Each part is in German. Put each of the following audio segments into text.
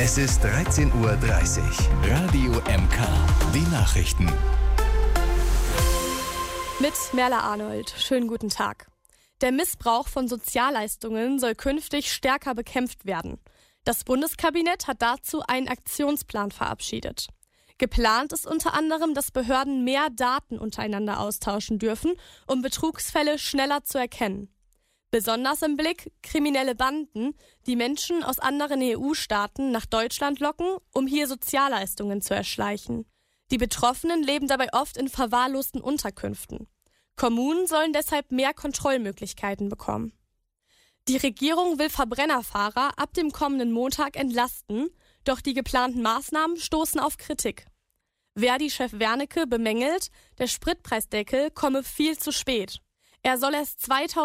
Es ist 13:30 Uhr. Radio MK. Die Nachrichten. Mit Merle Arnold. Schönen guten Tag. Der Missbrauch von Sozialleistungen soll künftig stärker bekämpft werden. Das Bundeskabinett hat dazu einen Aktionsplan verabschiedet. Geplant ist unter anderem, dass Behörden mehr Daten untereinander austauschen dürfen, um Betrugsfälle schneller zu erkennen. Besonders im Blick kriminelle Banden, die Menschen aus anderen EU-Staaten nach Deutschland locken, um hier Sozialleistungen zu erschleichen. Die Betroffenen leben dabei oft in verwahrlosten Unterkünften. Kommunen sollen deshalb mehr Kontrollmöglichkeiten bekommen. Die Regierung will Verbrennerfahrer ab dem kommenden Montag entlasten, doch die geplanten Maßnahmen stoßen auf Kritik. Verdi-Chef Wernicke bemängelt, der Spritpreisdeckel komme viel zu spät. Er soll erst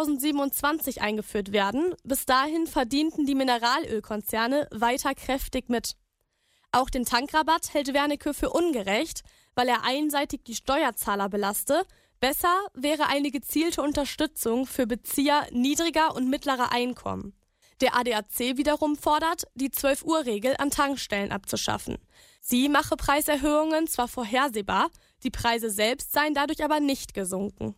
2027 eingeführt werden. Bis dahin verdienten die Mineralölkonzerne weiter kräftig mit. Auch den Tankrabatt hält Wernicke für ungerecht, weil er einseitig die Steuerzahler belaste. Besser wäre eine gezielte Unterstützung für Bezieher niedriger und mittlerer Einkommen. Der ADAC wiederum fordert, die 12-Uhr-Regel an Tankstellen abzuschaffen. Sie mache Preiserhöhungen zwar vorhersehbar, die Preise selbst seien dadurch aber nicht gesunken.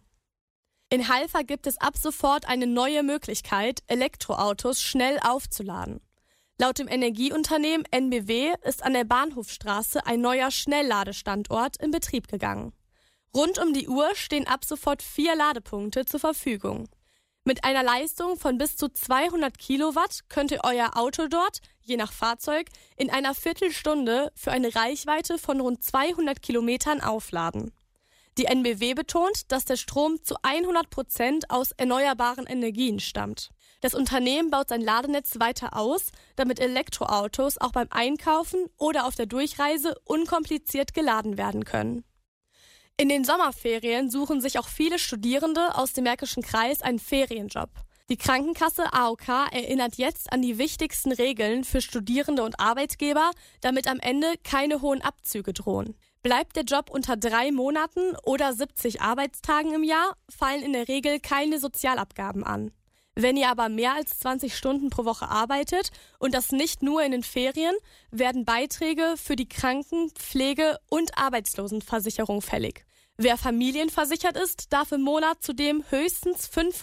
In Halver gibt es ab sofort eine neue Möglichkeit, Elektroautos schnell aufzuladen. Laut dem Energieunternehmen NBW ist an der Bahnhofstraße ein neuer Schnellladestandort in Betrieb gegangen. Rund um die Uhr stehen ab sofort 4 Ladepunkte zur Verfügung. Mit einer Leistung von bis zu 200 Kilowatt könnt ihr euer Auto dort, je nach Fahrzeug, in einer Viertelstunde für eine Reichweite von rund 200 Kilometern aufladen. Die NBW betont, dass der Strom zu 100% aus erneuerbaren Energien stammt. Das Unternehmen baut sein Ladenetz weiter aus, damit Elektroautos auch beim Einkaufen oder auf der Durchreise unkompliziert geladen werden können. In den Sommerferien suchen sich auch viele Studierende aus dem Märkischen Kreis einen Ferienjob. Die Krankenkasse AOK erinnert jetzt an die wichtigsten Regeln für Studierende und Arbeitgeber, damit am Ende keine hohen Abzüge drohen. Bleibt der Job unter 3 Monaten oder 70 Arbeitstagen im Jahr, fallen in der Regel keine Sozialabgaben an. Wenn ihr aber mehr als 20 Stunden pro Woche arbeitet und das nicht nur in den Ferien, werden Beiträge für die Kranken-, Pflege- und Arbeitslosenversicherung fällig. Wer familienversichert ist, darf im Monat zudem höchstens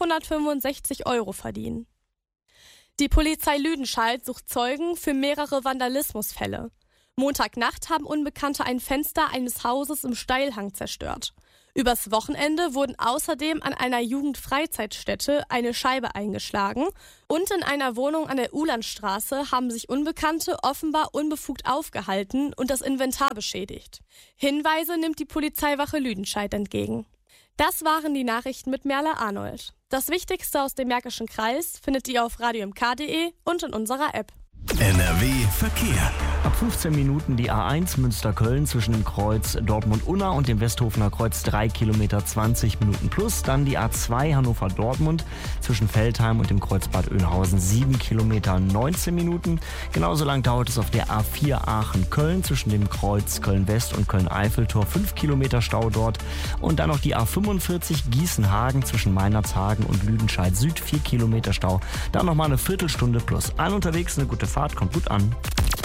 565 € verdienen. Die Polizei Lüdenscheid sucht Zeugen für mehrere Vandalismusfälle. Montagnacht haben Unbekannte ein Fenster eines Hauses im Steilhang zerstört. Übers Wochenende wurden außerdem an einer Jugendfreizeitstätte eine Scheibe eingeschlagen und in einer Wohnung an der Uhlandstraße haben sich Unbekannte offenbar unbefugt aufgehalten und das Inventar beschädigt. Hinweise nimmt die Polizeiwache Lüdenscheid entgegen. Das waren die Nachrichten mit Merle Arnold. Das Wichtigste aus dem Märkischen Kreis findet ihr auf radiomk.de und in unserer App. NRW Verkehr. Ab 15 Minuten die A1 Münster-Köln zwischen dem Kreuz Dortmund-Unna und dem Westhofener Kreuz 3 Kilometer 20 Minuten plus. Dann die A2 Hannover-Dortmund zwischen Veltheim und dem Kreuz Bad Oeynhausen 7 Kilometer 19 Minuten. Genauso lang dauert es auf der A4 Aachen-Köln zwischen dem Kreuz Köln-West und Köln-Eiffeltor 5 Kilometer Stau dort. Und dann noch die A45 Gießen-Hagen zwischen Meinerzhagen und Lüdenscheid Süd 4 Kilometer Stau. Dann nochmal eine Viertelstunde plus. Allen unterwegs eine gute Fahrt, kommt gut an.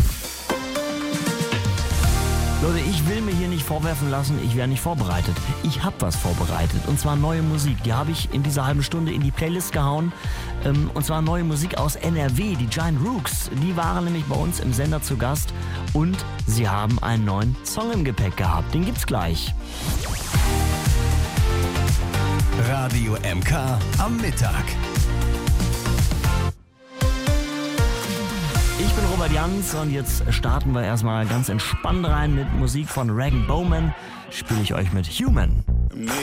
Leute, ich will mir hier nicht vorwerfen lassen, ich wäre nicht vorbereitet. Ich habe was vorbereitet und zwar neue Musik. Die habe ich in dieser halben Stunde in die Playlist gehauen. Und zwar neue Musik aus NRW, die Giant Rooks. Die waren nämlich bei uns im Sender zu Gast und sie haben einen neuen Song im Gepäck gehabt. Den gibt's gleich. Radio MK am Mittag. Ich bin Robert Jans und jetzt starten wir erstmal ganz entspannt rein mit Musik von Rag & Bowman. Spiele ich euch mit Human.